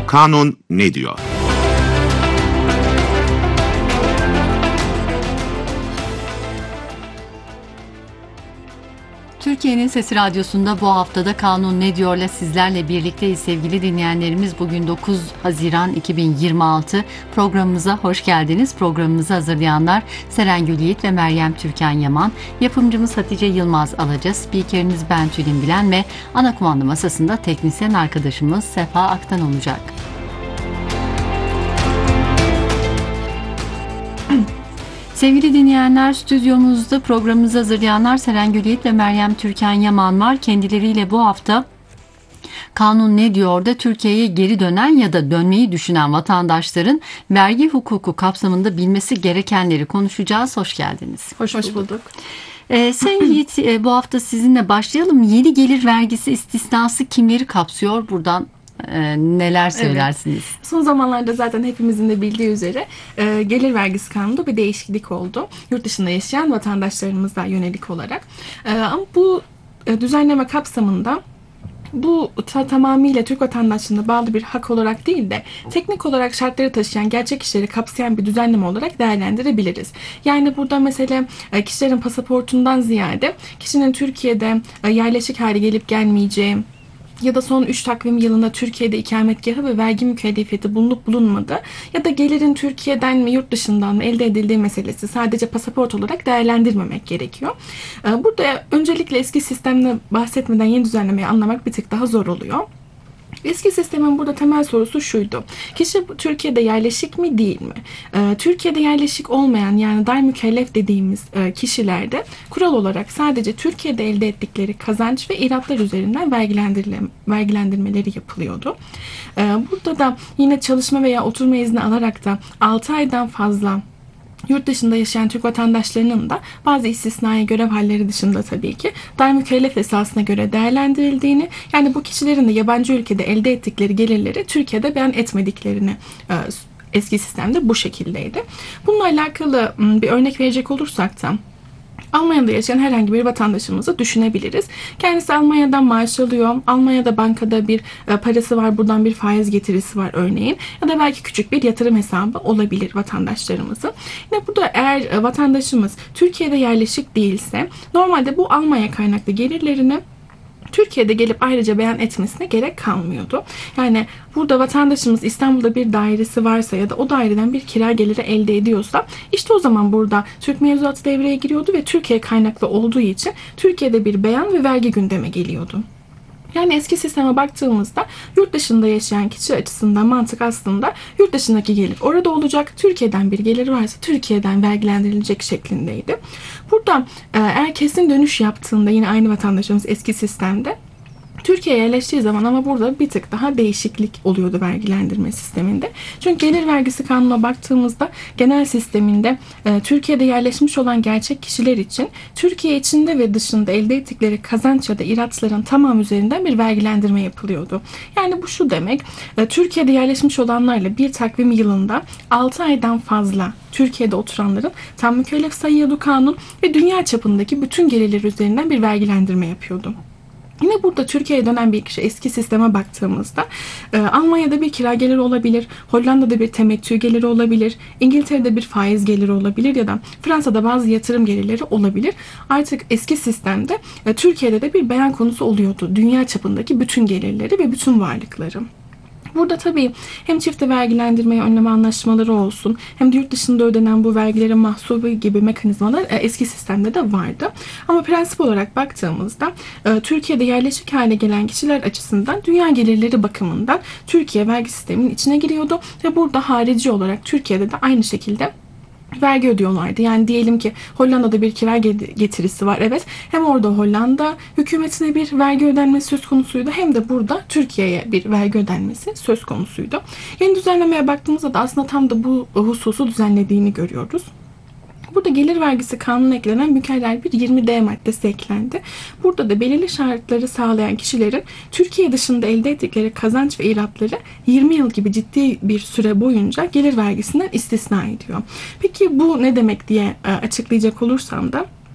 Kanun ne diyor? Türkiye'nin Sesi Radyosu'nda bu haftada Kanun Ne Diyor'la sizlerle birlikteyiz sevgili dinleyenlerimiz. Bugün 9 Haziran 2026 programımıza hoş geldiniz. Programımızı hazırlayanlar Serengül Yiğit ve Meryem Türkan Yaman. Yapımcımız Hatice Yılmaz Alaca, spikeriniz ben Tülin Bilen ve ana kumanda masasında teknisyen arkadaşımız Sefa Aktan olacak. Sevgili dinleyenler, stüdyomuzda programımızı hazırlayanlar Serengül Yiğit ve Meryem Türkan Yaman var. Kendileriyle bu hafta Kanun Ne Diyor'da Türkiye'ye geri dönen ya da dönmeyi düşünen vatandaşların vergi hukuku kapsamında bilmesi gerekenleri konuşacağız. Hoş geldiniz. Hoş bulduk. Sayın Yiğit, bu hafta sizinle başlayalım. Yeni gelir vergisi istisnası kimleri kapsıyor? Buradan neler söylersiniz? Evet. Son zamanlarda zaten hepimizin de bildiği üzere gelir vergisi kanununda bir değişiklik oldu. Yurt dışında yaşayan vatandaşlarımıza yönelik olarak. Ama bu düzenleme kapsamında bu tamamıyla Türk vatandaşlığına bağlı bir hak olarak değil de teknik olarak şartları taşıyan gerçek kişileri kapsayan bir düzenleme olarak değerlendirebiliriz. Yani burada mesela kişilerin pasaportundan ziyade kişinin Türkiye'de yerleşik hale gelip gelmeyeceği ya da son 3 takvim yılında Türkiye'de ikametgahı ve vergi mükellefiyeti bulunup bulunmadığı ya da gelirin Türkiye'den mi yurt dışından mı elde edildiği meselesi sadece pasaport olarak değerlendirmemek gerekiyor. Burada öncelikle eski sistemle bahsetmeden yeni düzenlemeyi anlamak bir tık daha zor oluyor. Eski sistemin burada temel sorusu şuydu. Kişi Türkiye'de yerleşik mi değil mi? Türkiye'de yerleşik olmayan yani daimükellef dediğimiz kişilerde kural olarak sadece Türkiye'de elde ettikleri kazanç ve iratlar üzerinden vergilendirmeleri yapılıyordu. Burada da yine çalışma veya oturma izni alarak da 6 aydan fazla yurt dışında yaşayan Türk vatandaşlarının da bazı istisnai görev halleri dışında tabii ki daimükellef esasına göre değerlendirildiğini, yani bu kişilerin de yabancı ülkede elde ettikleri gelirleri Türkiye'de beyan etmediklerini eski sistemde bu şekildeydi. Bununla alakalı bir örnek verecek olursak da Almanya'da yaşayan herhangi bir vatandaşımızı düşünebiliriz. Kendisi Almanya'dan maaş alıyor. Almanya'da bankada bir parası var. Buradan bir faiz getirisi var örneğin. Ya da belki küçük bir yatırım hesabı olabilir vatandaşlarımızın. Yine burada eğer vatandaşımız Türkiye'de yerleşik değilse normalde bu Almanya kaynaklı gelirlerini Türkiye'de gelip ayrıca beyan etmesine gerek kalmıyordu. Yani burada vatandaşımız İstanbul'da bir dairesi varsa ya da o daireden bir kira geliri elde ediyorsa işte o zaman burada Türk mevzuatı devreye giriyordu ve Türkiye kaynaklı olduğu için Türkiye'de bir beyan ve vergi gündeme geliyordu. Yani eski sisteme baktığımızda yurt dışında yaşayan kişi açısından mantık aslında yurt dışındaki gelir orada olacak. Türkiye'den bir gelir varsa Türkiye'den vergilendirilecek şeklindeydi. Burada eğer kesin dönüş yaptığında yine aynı vatandaşımız eski sistemde Türkiye'ye yerleştiği zaman ama burada bir tık daha değişiklik oluyordu vergilendirme sisteminde. Çünkü gelir vergisi kanununa baktığımızda genel sisteminde Türkiye'de yerleşmiş olan gerçek kişiler için Türkiye içinde ve dışında elde ettikleri kazanç ya da iratların tamam üzerinden bir vergilendirme yapılıyordu. Yani bu şu demek, Türkiye'de yerleşmiş olanlarla bir takvim yılında 6 aydan fazla Türkiye'de oturanların tam mükellef sayıyordu kanun ve dünya çapındaki bütün gelirler üzerinden bir vergilendirme yapıyordu. Yine burada Türkiye'ye dönen bir kişi eski sisteme baktığımızda Almanya'da bir kira geliri olabilir, Hollanda'da bir temettü geliri olabilir, İngiltere'de bir faiz geliri olabilir ya da Fransa'da bazı yatırım gelirleri olabilir. Artık eski sistemde Türkiye'de de bir beyan konusu oluyordu. Dünya çapındaki bütün gelirleri ve bütün varlıkları. Burada tabii hem çifte vergilendirmeyi önleme anlaşmaları olsun hem de yurt dışında ödenen bu vergilerin mahsubu gibi mekanizmalar eski sistemde de vardı. Ama prensip olarak baktığımızda Türkiye'de yerleşik hale gelen kişiler açısından dünya gelirleri bakımından Türkiye vergi sisteminin içine giriyordu ve burada harici olarak Türkiye'de de aynı şekilde vergi ödüyorlardı. Yani diyelim ki Hollanda'da bir kira getirisi var. Evet, hem orada Hollanda hükümetine bir vergi ödenmesi söz konusuydu hem de burada Türkiye'ye bir vergi ödenmesi söz konusuydu. Yeni düzenlemeye baktığımızda da aslında tam da bu hususu düzenlediğini görüyoruz. Burada gelir vergisi kanununa eklenen mükellel bir 20D maddesi eklendi. Burada da belirli şartları sağlayan kişilerin Türkiye dışında elde ettikleri kazanç ve iratları 20 yıl gibi ciddi bir süre boyunca gelir vergisinden istisna ediyor. Peki bu ne demek diye açıklayacak olursam da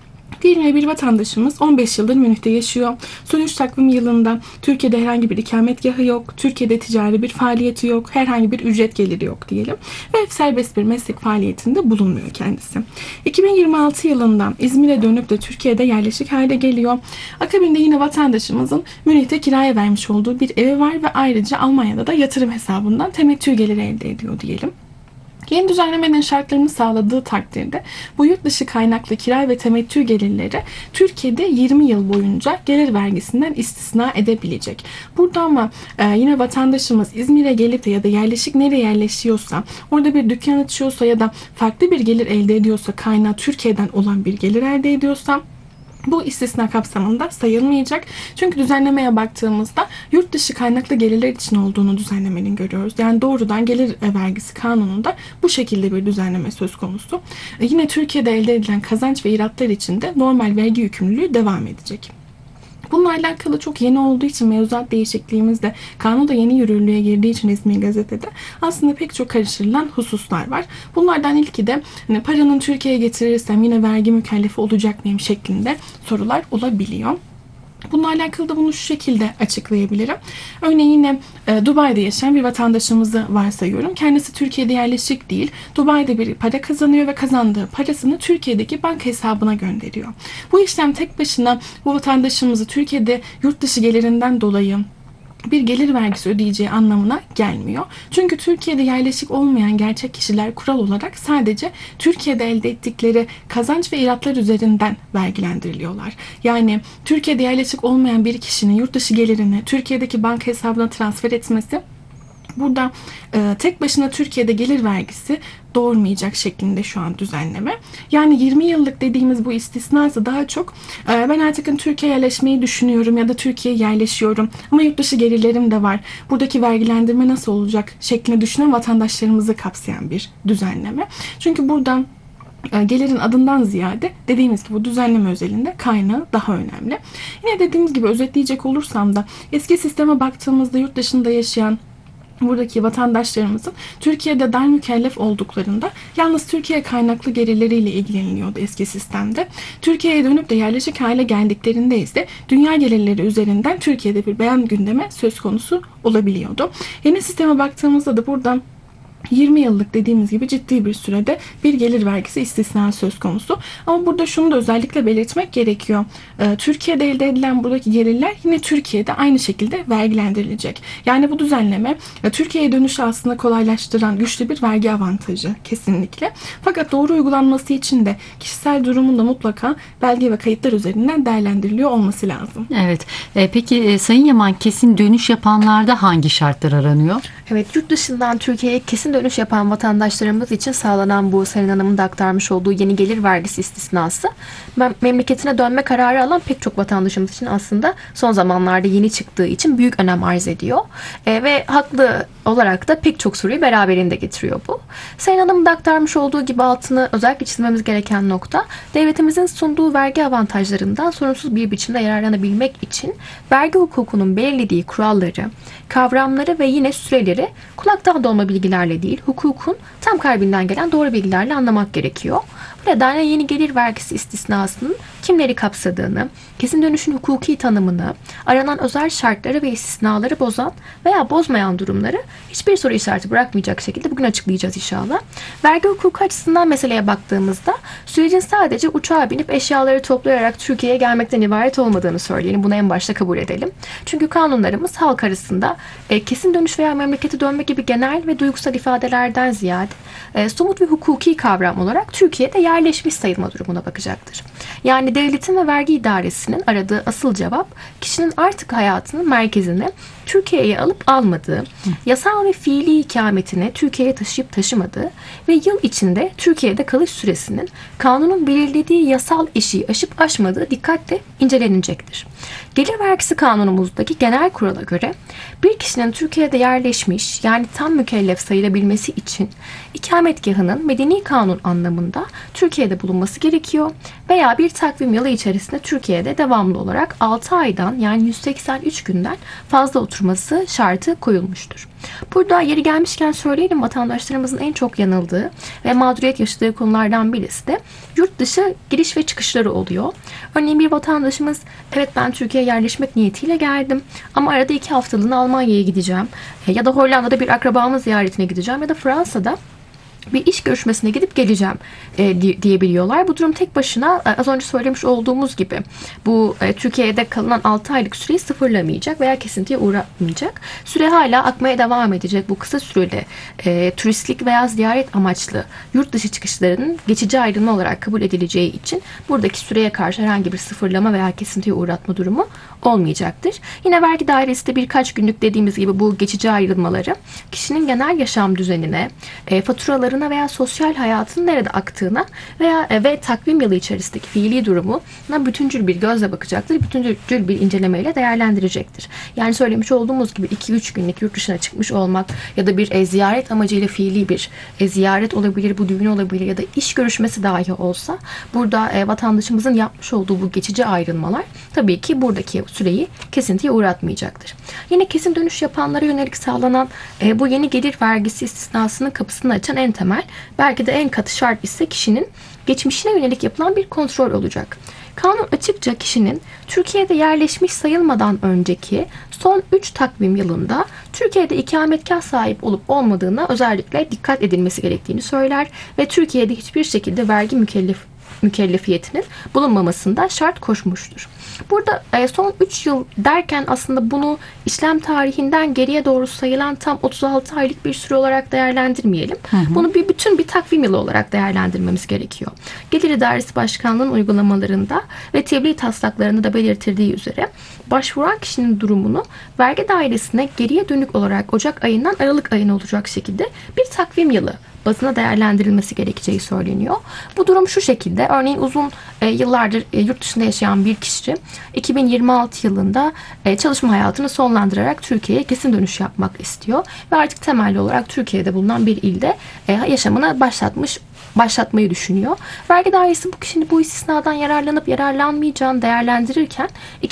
Diyelim ki bir vatandaşımız 15 yıldır Münih'te yaşıyor. Son 3 takvim yılında Türkiye'de herhangi bir ikametgahı yok. Türkiye'de ticari bir faaliyeti yok. Herhangi bir ücret geliri yok diyelim. Ve serbest bir meslek faaliyetinde bulunmuyor kendisi. 2026 yılında İzmir'e dönüp de Türkiye'de yerleşik hale geliyor. Akabinde yine vatandaşımızın Münih'te kiraya vermiş olduğu bir evi var ve ayrıca Almanya'da da yatırım hesabından temettü geliri elde ediyor diyelim. Yeni düzenlemenin şartlarını sağladığı takdirde bu yurt dışı kaynaklı kira ve temettü gelirleri Türkiye'de 20 yıl boyunca gelir vergisinden istisna edebilecek. Burada ama yine vatandaşımız İzmir'e gelip de ya da yerleşik nereye yerleşiyorsa, orada bir dükkan açıyorsa ya da farklı bir gelir elde ediyorsa, kaynağı Türkiye'den olan bir gelir elde ediyorsa, bu istisna kapsamında sayılmayacak. Çünkü düzenlemeye baktığımızda yurt dışı kaynaklı gelirler için olduğunu düzenlemenin görüyoruz. Yani doğrudan gelir vergisi kanununda bu şekilde bir düzenleme söz konusu. Yine Türkiye'de elde edilen kazanç ve iratlar için de normal vergi yükümlülüğü devam edecek. Bununla alakalı çok yeni olduğu için mevzuat değişikliğimiz de kanunda yeni yürürlüğe girdiği için resmi gazetede aslında pek çok karıştırılan hususlar var. Bunlardan ilki de hani paranın Türkiye'ye getirirsem yine vergi mükellefi olacak mıyım şeklinde sorular olabiliyor. Bununla alakalı da bunu şu şekilde açıklayabilirim. Örneğin yine Dubai'de yaşayan bir vatandaşımızı varsayıyorum. Kendisi Türkiye'de yerleşik değil. Dubai'de bir para kazanıyor ve kazandığı parasını Türkiye'deki banka hesabına gönderiyor. Bu işlem tek başına bu vatandaşımızı Türkiye'de yurt dışı gelirinden dolayı bir gelir vergisi ödeyeceği anlamına gelmiyor. Çünkü Türkiye'de yerleşik olmayan gerçek kişiler kural olarak sadece Türkiye'de elde ettikleri kazanç ve iratlar üzerinden vergilendiriliyorlar. Yani Türkiye'de yerleşik olmayan bir kişinin yurt dışı gelirini Türkiye'deki banka hesabına transfer etmesi burada tek başına Türkiye'de gelir vergisi doğurmayacak şeklinde şu an düzenleme. Yani 20 yıllık dediğimiz bu istisnası daha çok ben artık Türkiye'ye yerleşmeyi düşünüyorum ya da Türkiye'ye yerleşiyorum ama yurt dışı gelirlerim de var. Buradaki vergilendirme nasıl olacak şeklinde düşünen vatandaşlarımızı kapsayan bir düzenleme. Çünkü buradan gelirin adından ziyade dediğimiz gibi bu düzenleme özelinde kaynağı daha önemli. Yine dediğimiz gibi özetleyecek olursam da eski sisteme baktığımızda yurt dışında yaşayan buradaki vatandaşlarımızın Türkiye'de dar mükellef olduklarında yalnız Türkiye kaynaklı gelirleriyle ilgileniliyordu eski sistemde. Türkiye'ye dönüp de yerleşik hale geldiklerinde ise dünya gelirleri üzerinden Türkiye'de bir beyan gündeme söz konusu olabiliyordu. Yeni sisteme baktığımızda da buradan 20 yıllık dediğimiz gibi ciddi bir sürede bir gelir vergisi istisna söz konusu. Ama burada şunu da özellikle belirtmek gerekiyor. Türkiye'de elde edilen buradaki gelirler yine Türkiye'de aynı şekilde vergilendirilecek. Yani bu düzenleme Türkiye'ye dönüşü aslında kolaylaştıran güçlü bir vergi avantajı kesinlikle. Fakat doğru uygulanması için de kişisel durumun da mutlaka belge ve kayıtlar üzerinden değerlendiriliyor olması lazım. Evet. Peki Sayın Yaman, kesin dönüş yapanlarda hangi şartlar aranıyor? Evet, yurt dışından Türkiye'ye kesin dönüş yapan vatandaşlarımız için sağlanan bu Sayın Hanım'ın da aktarmış olduğu yeni gelir vergisi istisnası memleketine dönme kararı alan pek çok vatandaşımız için aslında son zamanlarda yeni çıktığı için büyük önem arz ediyor. Ve haklı olarak da pek çok soruyu beraberinde getiriyor bu. Sayın Hanım'ın da aktarmış olduğu gibi altını özellikle çizmemiz gereken nokta, devletimizin sunduğu vergi avantajlarından sorunsuz bir biçimde yararlanabilmek için vergi hukukunun belirlediği kuralları, kavramları ve yine süreleri kulaktan dolma bilgilerle değil, hukukun tam kalbinden gelen doğru bilgilerle anlamak gerekiyor. Bu nedenle yeni gelir vergisi istisnasının kimleri kapsadığını, kesin dönüşün hukuki tanımını, aranan özel şartları ve istisnaları bozan veya bozmayan durumları hiçbir soru işareti bırakmayacak şekilde bugün açıklayacağız inşallah. Vergi hukuku açısından meseleye baktığımızda sürecin sadece uçağa binip eşyaları toplayarak Türkiye'ye gelmekten ibaret olmadığını söyleyelim. Bunu en başta kabul edelim. Çünkü kanunlarımız halk arasında kesin dönüş veya memlekete dönme gibi genel ve duygusal ifadelerden ziyade somut ve hukuki kavram olarak Türkiye'de yerleşmiş sayılma durumuna bakacaktır. Yani devletin ve vergi idaresinin aradığı asıl cevap kişinin artık hayatının merkezini Türkiye'ye alıp almadığı, yasal ve fiili ikametini Türkiye'ye taşıyıp taşımadığı ve yıl içinde Türkiye'de kalış süresinin kanunun belirlediği yasal eşiği aşıp aşmadığı dikkatle incelenecektir. Gelir vergisi kanunumuzdaki genel kurala göre bir kişinin Türkiye'de yerleşmiş yani tam mükellef sayılabilmesi için ikametgahının medeni kanun anlamında Türkiye'de bulunması gerekiyor veya bir takvim yılı içerisinde Türkiye'de devamlı olarak 6 aydan yani 183 günden fazla oturması şartı koyulmuştur. Burada yeri gelmişken söyleyelim, vatandaşlarımızın en çok yanıldığı ve mağduriyet yaşadığı konulardan birisi de yurt dışı giriş ve çıkışları oluyor. Örneğin bir vatandaşımız, evet ben Türkiye'ye yerleşmek niyetiyle geldim ama arada 2 haftalığına Almanya'ya gideceğim ya da Hollanda'da bir akrabamın ziyaretine gideceğim ya da Fransa'da bir iş görüşmesine gidip geleceğim diyebiliyorlar. Bu durum tek başına az önce söylemiş olduğumuz gibi bu Türkiye'de kalınan 6 aylık süreyi sıfırlamayacak veya kesintiye uğratmayacak. Süre hala akmaya devam edecek. Bu kısa süreli turistlik veya ziyaret amaçlı yurt dışı çıkışlarının geçici ayrılma olarak kabul edileceği için buradaki süreye karşı herhangi bir sıfırlama veya kesintiye uğratma durumu olmayacaktır. Yine vergi dairesi de birkaç günlük dediğimiz gibi bu geçici ayrılmaları kişinin genel yaşam düzenine, faturalarına veya sosyal hayatının nerede aktığına ve takvim yılı içerisindeki fiili durumuna bütüncül bir gözle bakacaktır. Bütüncül bir incelemeyle değerlendirecektir. Yani söylemiş olduğumuz gibi 2-3 günlük yurt dışına çıkmış olmak ya da bir ziyaret amacıyla fiili bir ziyaret olabilir, bu düğün olabilir ya da iş görüşmesi dahi olsa burada vatandaşımızın yapmış olduğu bu geçici ayrılmalar tabii ki buradaki süreyi kesintiye uğratmayacaktır. Yine kesin dönüş yapanlara yönelik sağlanan bu yeni gelir vergisi istisnasının kapısını açan en temel, belki de en katı şart ise kişinin geçmişine yönelik yapılan bir kontrol olacak. Kanun açıkça kişinin Türkiye'de yerleşmiş sayılmadan önceki son 3 takvim yılında Türkiye'de ikametgah sahip olup olmadığına özellikle dikkat edilmesi gerektiğini söyler ve Türkiye'de hiçbir şekilde vergi mükellefiyetinin bulunmamasında şart koşmuştur. Burada son 3 yıl derken aslında bunu işlem tarihinden geriye doğru sayılan tam 36 aylık bir süre olarak değerlendirmeyelim. Bunu bütün bir takvim yılı olarak değerlendirmemiz gerekiyor. Gelir İdaresi Başkanlığı'nın uygulamalarında ve tebliğ taslaklarında da belirtildiği üzere başvuran kişinin durumunu vergi dairesine geriye dönük olarak Ocak ayından Aralık ayına olacak şekilde bir takvim yılı bazına değerlendirilmesi gerekeceği söyleniyor. Bu durum şu şekilde: örneğin uzun yıllardır yurt dışında yaşayan bir kişi 2026 yılında çalışma hayatını sonlandırarak Türkiye'ye kesin dönüş yapmak istiyor ve artık temelli olarak Türkiye'de bulunan bir ilde yaşamını başlatmayı düşünüyor. Vergi dairesi bu kişinin bu istisnadan yararlanıp yararlanmayacağını değerlendirirken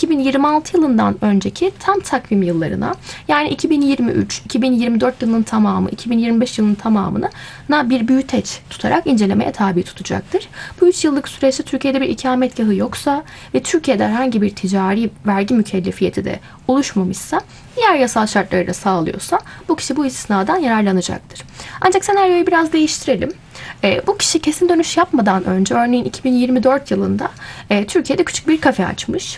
2026 yılından önceki tam takvim yıllarına, yani 2023, 2024 yılının tamamı, 2025 yılının tamamını bir büyüteç tutarak incelemeye tabi tutacaktır. Bu 3 yıllık süreçte Türkiye'de bir ikametgahı yoksa ve Türkiye'de herhangi bir ticari vergi mükellefiyeti de oluşmamışsa, diğer yasal şartları da sağlıyorsa bu kişi bu istisnadan yararlanacaktır. Ancak senaryoyu biraz değiştirelim. Bu kişi kesin dönüş yapmadan önce, örneğin 2024 yılında Türkiye'de küçük bir kafe açmış,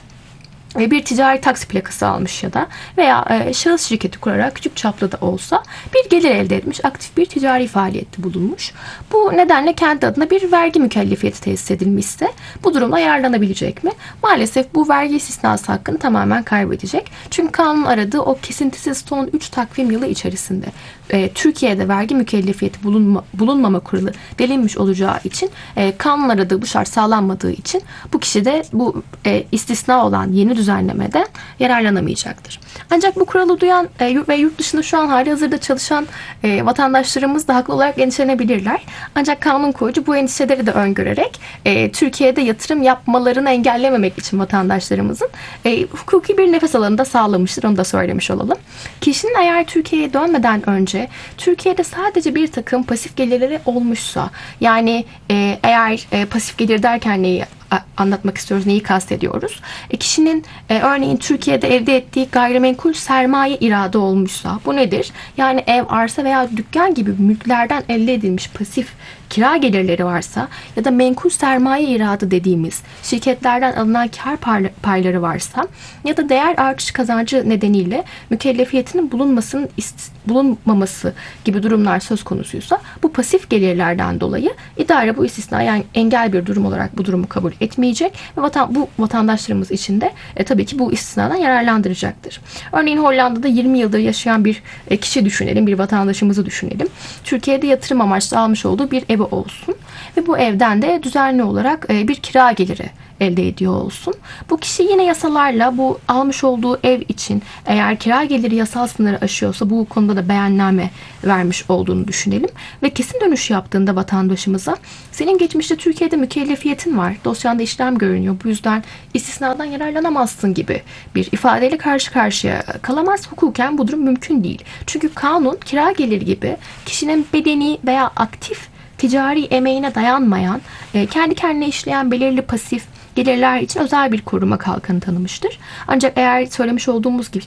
bir ticari taksi plakası almış ya da veya şahıs şirketi kurarak küçük çaplı da olsa bir gelir elde etmiş, aktif bir ticari faaliyette bulunmuş. Bu nedenle kendi adına bir vergi mükellefiyeti tesis edilmişse bu durumda yararlanabilecek mi? Maalesef bu vergi istisnası hakkını tamamen kaybedecek. Çünkü kanun aradığı o kesintisiz son 3 takvim yılı içerisinde Türkiye'de vergi mükellefiyeti bulunmama kuralı delinmiş olacağı için, kanun aradığı bu şart sağlanmadığı için bu kişi de bu istisna olan yeni düzenlemeden yararlanamayacaktır. Ancak bu kuralı duyan ve yurt dışında şu an halihazırda çalışan vatandaşlarımız da haklı olarak endişelenebilirler. Ancak kanun koyucu bu endişeleri de öngörerek Türkiye'de yatırım yapmalarını engellememek için vatandaşlarımızın hukuki bir nefes alanı da sağlamıştır. Onu da söylemiş olalım. Kişinin eğer Türkiye'ye dönmeden önce Türkiye'de sadece bir takım pasif gelirleri olmuşsa, yani eğer pasif gelir derken neyi anlatmak istiyoruz, neyi kastediyoruz? Kişinin örneğin Türkiye'de elde ettiği gayrimenkul sermaye iradı olmuşsa, bu nedir? Yani ev, arsa veya dükkan gibi mülklerden elde edilmiş pasif kira gelirleri varsa ya da menkul sermaye iradı dediğimiz şirketlerden alınan kar payları varsa ya da değer artışı kazancı nedeniyle mükellefiyetinin bulunmaması gibi durumlar söz konusuysa, bu pasif gelirlerden dolayı idare bu istisna, yani engel bir durum olarak bu durumu kabul etmeyecek ve bu vatandaşlarımız için de tabii ki bu istisnadan yararlandıracaktır. Örneğin Hollanda'da 20 yıldır yaşayan bir kişi düşünelim, bir vatandaşımızı düşünelim. Türkiye'de yatırım amaçlı almış olduğu bir evi olsun ve bu evden de düzenli olarak bir kira geliri elde ediyor olsun. Bu kişi yine yasalarla bu almış olduğu ev için eğer kira geliri yasal sınırı aşıyorsa bu konuda da beyanname vermiş olduğunu düşünelim. Ve kesin dönüş yaptığında vatandaşımıza senin geçmişte Türkiye'de mükellefiyetin var. Dosyanda işlem görünüyor. Bu yüzden istisnadan yararlanamazsın gibi bir ifadeyle karşı karşıya kalamaz. Hukuken bu durum mümkün değil. Çünkü kanun kira geliri gibi kişinin bedeni veya aktif ticari emeğine dayanmayan, kendi kendine işleyen belirli pasif gelirler için özel bir koruma kalkanı tanımıştır. Ancak eğer söylemiş olduğumuz gibi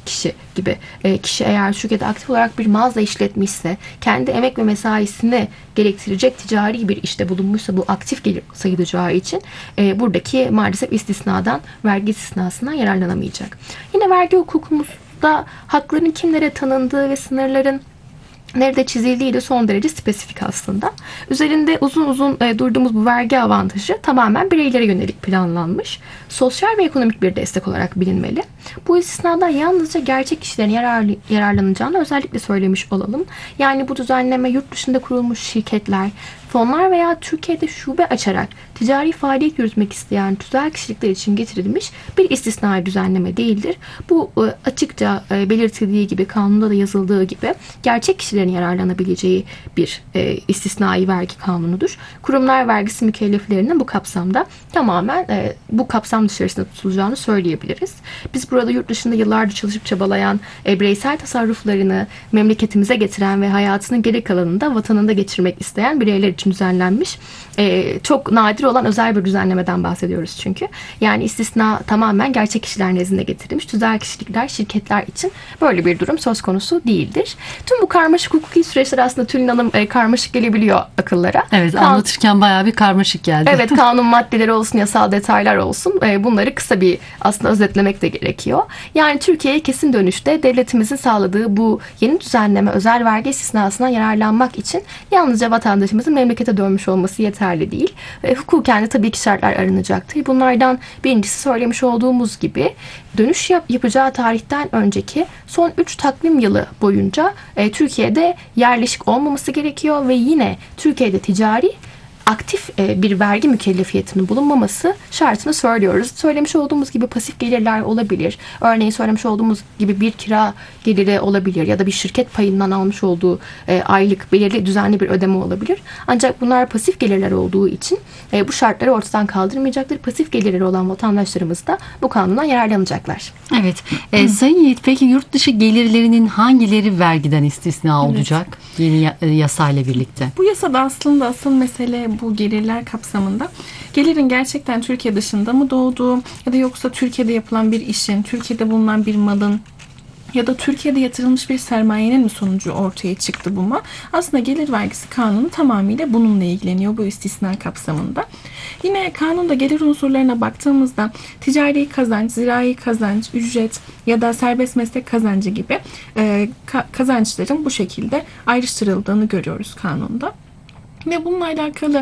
kişi eğer Türkiye'de aktif olarak bir mağaza işletmişse, kendi emek ve mesaisini gerektirecek ticari bir işte bulunmuşsa bu aktif gelir sayılacağı için buradaki maalesef istisnadan, vergi istisnasından yararlanamayacak. Yine vergi hukukumuzda hakların kimlere tanındığı ve sınırların nerede çizildiği de son derece spesifik aslında. Üzerinde uzun uzun durduğumuz bu vergi avantajı tamamen bireylere yönelik planlanmış. Sosyal ve ekonomik bir destek olarak bilinmeli. Bu istisnadan yalnızca gerçek kişilerin yararlanacağını özellikle söylemiş olalım. Yani bu düzenleme yurt dışında kurulmuş şirketler, fonlar veya Türkiye'de şube açarak ticari faaliyet yürütmek isteyen tüzel kişilikler için getirilmiş bir istisnai düzenleme değildir. Bu açıkça belirtildiği gibi, kanunda da yazıldığı gibi gerçek kişilerin yararlanabileceği bir istisnai vergi kanunudur. Kurumlar vergisi mükelleflerinin bu kapsamda tamamen bu kapsam dışarısında tutulacağını söyleyebiliriz. Biz burada yurt dışında yıllardır çalışıp çabalayan, bireysel tasarruflarını memleketimize getiren ve hayatının geri kalanında vatanında geçirmek isteyen bireyler için düzenlenmiş çok nadir olan özel bir düzenlemeden bahsediyoruz çünkü. Yani istisna tamamen gerçek kişiler nezdinde getirilmiş. Tüzel kişilikler, şirketler için böyle bir durum söz konusu değildir. Tüm bu karmaşık hukuki süreçler aslında Tülin Hanım karmaşık gelebiliyor akıllara. Evet, anlatırken bayağı bir karmaşık geldi. Evet, kanun maddeleri olsun, yasal detaylar olsun. Bunları kısa bir aslında özetlemek de gerekiyor. Yani Türkiye'ye kesin dönüşte devletimizin sağladığı bu yeni düzenleme özel vergi istisnasından yararlanmak için yalnızca vatandaşımızın memlekete dönmüş olması yeterli değil. Hukuken de tabii ki şartlar aranacaktır. Bunlardan birincisi söylemiş olduğumuz gibi dönüş yapacağı tarihten önceki son 3 takvim yılı boyunca Türkiye'de yerleşik olmaması gerekiyor ve yine Türkiye'de ticari aktif bir vergi mükellefiyetinin bulunmaması şartını söylüyoruz. Söylemiş olduğumuz gibi pasif gelirler olabilir. Örneğin söylemiş olduğumuz gibi bir kira geliri olabilir ya da bir şirket payından almış olduğu aylık belirli düzenli bir ödeme olabilir. Ancak bunlar pasif gelirler olduğu için bu şartları ortadan kaldırmayacaktır. Pasif gelirleri olan vatandaşlarımız da bu kanundan yararlanacaklar. Evet. Sayın Yiğit, peki yurt dışı gelirlerinin hangileri vergiden istisna olacak yeni yasayla birlikte? Bu yasada aslında asıl mesele bu gelirler kapsamında gelirin gerçekten Türkiye dışında mı doğduğu ya da yoksa Türkiye'de yapılan bir işin, Türkiye'de bulunan bir malın ya da Türkiye'de yatırılmış bir sermayenin mi sonucu ortaya çıktı bu mu? Aslında gelir vergisi kanunu tamamıyla bununla ilgileniyor bu istisna kapsamında. Yine kanunda gelir unsurlarına baktığımızda ticari kazanç, zirai kazanç, ücret ya da serbest meslek kazancı gibi kazançların bu şekilde ayrıştırıldığını görüyoruz kanunda. Ve bununla alakalı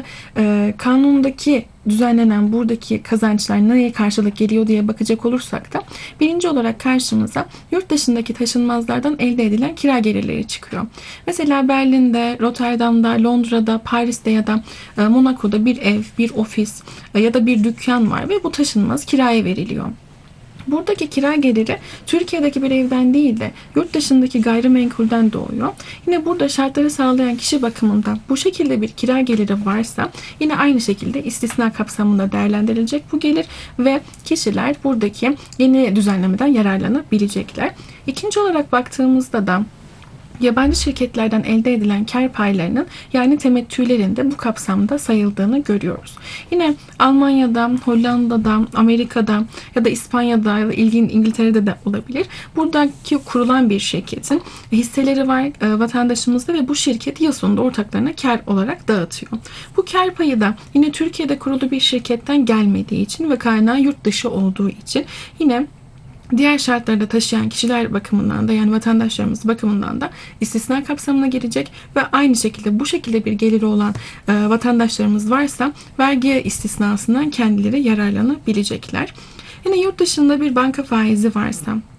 kanundaki düzenlenen buradaki kazançlar nereye karşılık geliyor diye bakacak olursak da birinci olarak karşımıza yurt dışındaki taşınmazlardan elde edilen kira gelirleri çıkıyor. Mesela Berlin'de, Rotterdam'da, Londra'da, Paris'te ya da Monaco'da bir ev, bir ofis ya da bir dükkan var ve bu taşınmaz kiraya veriliyor. Buradaki kira geliri Türkiye'deki bir evden değil de yurt dışındaki gayrimenkulden doğuyor. Yine burada şartları sağlayan kişi bakımından bu şekilde bir kira geliri varsa yine aynı şekilde istisna kapsamında değerlendirilecek bu gelir ve kişiler buradaki yeni düzenlemeden yararlanabilecekler. İkinci olarak baktığımızda da yabancı şirketlerden elde edilen kar paylarının yani temettülerin de bu kapsamda sayıldığını görüyoruz. Yine Almanya'da, Hollanda'da, Amerika'da ya da İspanya'da ya da İngiltere'de de olabilir. Buradaki kurulan bir şirketin hisseleri var vatandaşımızda ve bu şirket yıl sonunda ortaklarına kar olarak dağıtıyor. Bu kar payı da yine Türkiye'de kurulu bir şirketten gelmediği için ve kaynağı yurt dışı olduğu için yine diğer şartlarda taşıyan kişiler bakımından da yani vatandaşlarımız bakımından da istisna kapsamına girecek ve aynı şekilde bu şekilde bir geliri olan vatandaşlarımız varsa vergi istisnasından kendileri yararlanabilecekler. Yine yurt dışında bir banka faizi varsa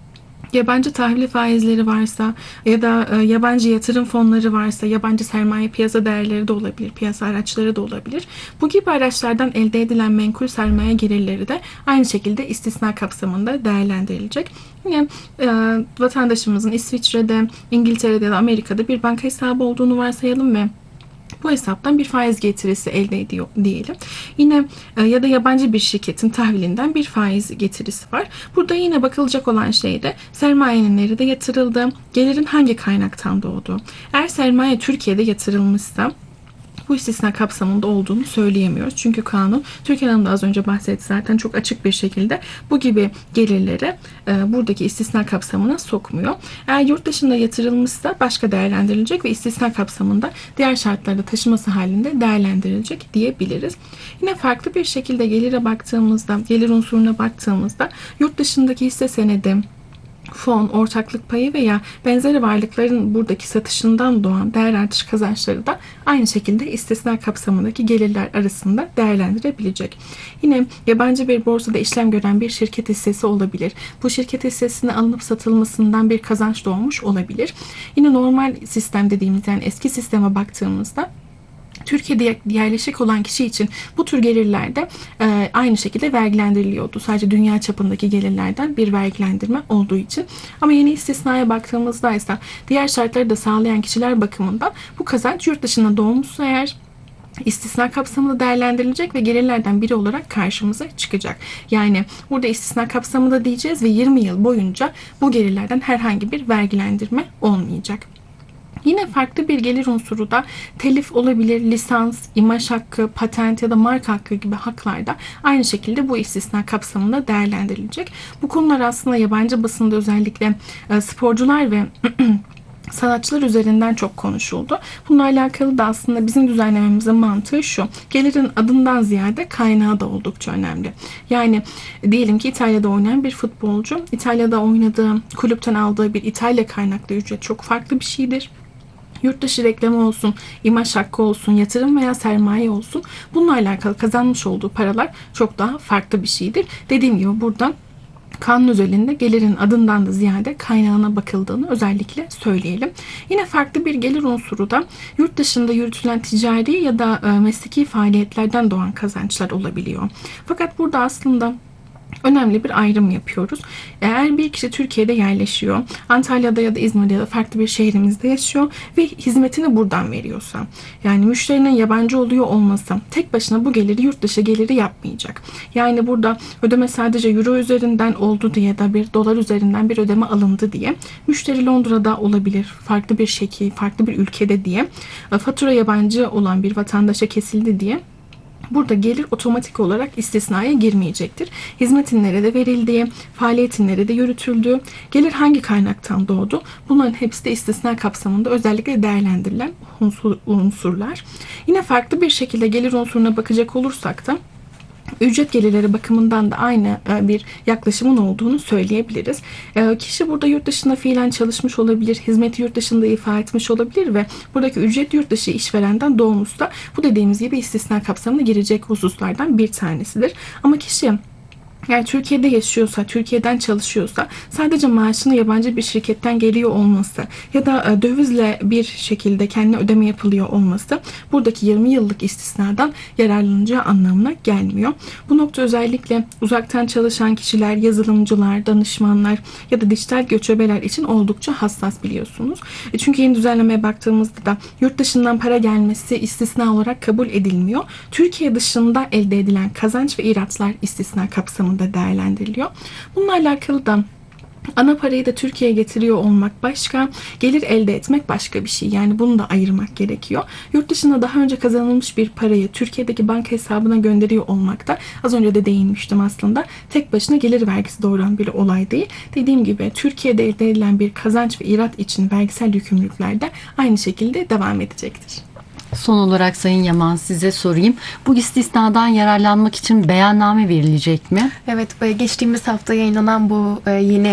yabancı tahvil faizleri varsa ya da yabancı yatırım fonları varsa, yabancı sermaye piyasa değerleri de olabilir, piyasa araçları da olabilir. Bu gibi araçlardan elde edilen menkul sermaye gelirleri de aynı şekilde istisna kapsamında değerlendirilecek. Yine vatandaşımızın İsviçre'de, İngiltere'de ya da Amerika'da bir banka hesabı olduğunu varsayalım ve bu hesaptan bir faiz getirisi elde ediyor diyelim. Yine ya da yabancı bir şirketin tahvilinden bir faiz getirisi var. Burada yine bakılacak olan şey de sermayenin nerede yatırıldığı, gelirin hangi kaynaktan doğduğu. Eğer sermaye Türkiye'de yatırılmışsa bu istisna kapsamında olduğunu söyleyemiyoruz. Çünkü kanun, Türkan Hanım da az önce bahsetti zaten, çok açık bir şekilde bu gibi gelirleri buradaki istisna kapsamına sokmuyor. Eğer yurt dışında yatırılmışsa başka değerlendirilecek ve istisna kapsamında diğer şartlarda taşıması halinde değerlendirilecek diyebiliriz. Yine farklı bir şekilde gelire baktığımızda, gelir unsuruna baktığımızda yurt dışındaki hisse senedi, fon, ortaklık payı veya benzeri varlıkların buradaki satışından doğan değer artış kazançları da aynı şekilde istisna kapsamındaki gelirler arasında değerlendirebilecek. Yine yabancı bir borsada işlem gören bir şirket hissesi olabilir. Bu şirket hissesine alınıp satılmasından bir kazanç doğmuş olabilir. Yine normal sistem dediğimiz, yani eski sisteme baktığımızda Türkiye'de yerleşik olan kişi için bu tür gelirler de aynı şekilde vergilendiriliyordu. Sadece dünya çapındaki gelirlerden bir vergilendirme olduğu için. Ama yeni istisnaya baktığımızda ise diğer şartları da sağlayan kişiler bakımından bu kazanç yurt dışında doğmuşsa eğer istisna kapsamında değerlendirilecek ve gelirlerden biri olarak karşımıza çıkacak. Yani burada istisna kapsamında diyeceğiz ve 20 yıl boyunca bu gelirlerden herhangi bir vergilendirme olmayacak. Yine farklı bir gelir unsuru da telif olabilir, lisans, imaj hakkı, patent ya da marka hakkı gibi haklarda aynı şekilde bu istisna kapsamında değerlendirilecek. Bu konular aslında yabancı basında özellikle sporcular ve sanatçılar üzerinden çok konuşuldu. Bununla alakalı da aslında bizim düzenlememizin mantığı şu: gelirin adından ziyade kaynağı da oldukça önemli. Yani diyelim ki İtalya'da oynayan bir futbolcu, İtalya'da oynadığı kulüpten aldığı bir İtalya kaynaklı ücret çok farklı bir şeydir. Yurt dışı reklamı olsun, imaj hakkı olsun, yatırım veya sermaye olsun, bununla alakalı kazanmış olduğu paralar çok daha farklı bir şeydir. Dediğim gibi burada kanun özelinde gelirin adından da ziyade kaynağına bakıldığını özellikle söyleyelim. Yine farklı bir gelir unsuru da yurt dışında yürütülen ticari ya da mesleki faaliyetlerden doğan kazançlar olabiliyor. Fakat burada aslında önemli bir ayrım yapıyoruz. Eğer bir kişi Türkiye'de yerleşiyor, Antalya'da ya da İzmir'de ya da farklı bir şehrimizde yaşıyor ve hizmetini buradan veriyorsa, yani müşterinin yabancı oluyor olması tek başına bu geliri yurt dışı geliri yapmayacak. Yani burada ödeme sadece euro üzerinden oldu diye da bir dolar üzerinden bir ödeme alındı diye, müşteri Londra'da olabilir, farklı bir şekil, farklı bir ülkede diye, fatura yabancı olan bir vatandaşa kesildi diye burada gelir otomatik olarak istisnaya girmeyecektir. Hizmetin nerede verildiği, faaliyetin nerede yürütüldüğü, gelir hangi kaynaktan doğdu, bunların hepsi de istisna kapsamında özellikle değerlendirilen unsurlar. Yine farklı bir şekilde gelir unsuruna bakacak olursak da ücret gelirleri bakımından da aynı bir yaklaşımın olduğunu söyleyebiliriz. Kişi burada yurt dışında fiilen çalışmış olabilir, hizmeti yurt dışında ifa etmiş olabilir ve buradaki ücret yurt dışı işverenden doğmuşsa bu dediğimiz gibi istisna kapsamına girecek hususlardan bir tanesidir. Ama kişi yani Türkiye'de yaşıyorsa, Türkiye'den çalışıyorsa, sadece maaşını yabancı bir şirketten geliyor olması ya da dövizle bir şekilde kendine ödeme yapılıyor olması buradaki 20 yıllık istisnadan yararlanacağı anlamına gelmiyor. Bu nokta özellikle uzaktan çalışan kişiler, yazılımcılar, danışmanlar ya da dijital göçebeler için oldukça hassas, biliyorsunuz. Çünkü yeni düzenlemeye baktığımızda da yurt dışından para gelmesi istisna olarak kabul edilmiyor. Türkiye dışında elde edilen kazanç ve ihraçlar istisna kapsamında değerlendiriliyor. Bununla alakalı da ana parayı da Türkiye'ye getiriyor olmak başka, gelir elde etmek başka bir şey. Yani bunu da ayırmak gerekiyor. Yurt dışında daha önce kazanılmış bir parayı Türkiye'deki banka hesabına gönderiyor olmak da, az önce de değinmiştim aslında, tek başına gelir vergisi doğuran bir olay değil. Dediğim gibi Türkiye'de elde edilen bir kazanç ve ihraç için vergisel yükümlülükler de aynı şekilde devam edecektir. Son olarak Sayın Yaman, size sorayım. Bu istisnadan yararlanmak için beyanname verilecek mi? Evet, geçtiğimiz hafta yayınlanan bu yeni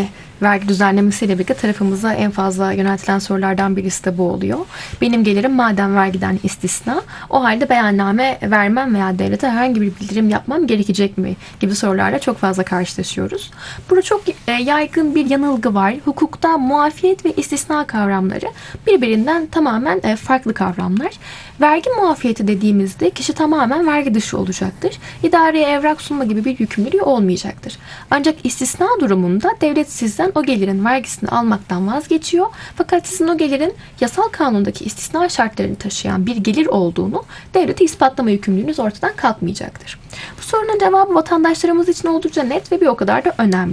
vergi düzenlemesiyle birlikte tarafımıza en fazla yöneltilen sorulardan birisi de bu oluyor. Benim gelirim madem vergiden istisna, o halde beyanname vermem veya devlete herhangi bir bildirim yapmam gerekecek mi gibi sorularla çok fazla karşılaşıyoruz. Burada çok yaygın bir yanılgı var. Hukukta muafiyet ve istisna kavramları birbirinden tamamen farklı kavramlar. Vergi muafiyeti dediğimizde kişi tamamen vergi dışı olacaktır. İdareye evrak sunma gibi bir yükümlülüğü olmayacaktır. Ancak istisna durumunda devlet sizden o gelirin vergisini almaktan vazgeçiyor. Fakat sizin o gelirin yasal kanundaki istisna şartlarını taşıyan bir gelir olduğunu devlete ispatlama yükümlülüğünüz ortadan kalkmayacaktır. Bu sorunun cevabı vatandaşlarımız için oldukça net ve bir o kadar da önemli.